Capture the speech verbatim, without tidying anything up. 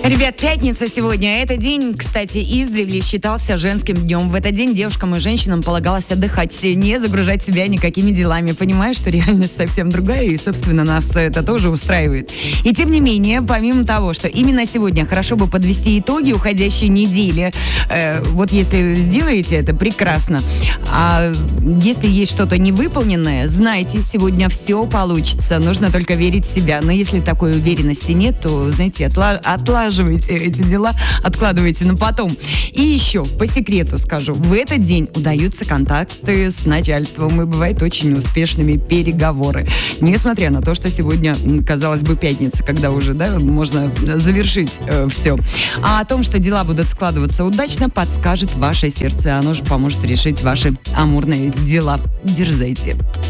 Ребят, пятница сегодня. Этот день, кстати, издревле считался женским днем. В этот день девушкам и женщинам полагалось отдыхать, не загружать себя никакими делами. Понимаешь, что реальность совсем другая, и, собственно, нас это тоже устраивает. И тем не менее, помимо того, что именно сегодня хорошо бы подвести итоги уходящей недели, э, вот если сделаете это, прекрасно. А если есть что-то невыполненное, знайте, сегодня все получится. Нужно только верить в себя. Но если такой уверенности нет, то, знаете, отла- отлаживайте эти дела, откладывайте на потом. И еще, по секрету скажу, в этот день удаются контакты с начальством, и бывают очень успешными переговоры. Несмотря на то, что сегодня, казалось бы, пятница, когда уже, да, можно завершить э, все. А о том, что дела будут складываться удачно, подскажет ваше сердце. Оно же поможет решить ваши амурные дела. Дерзайте.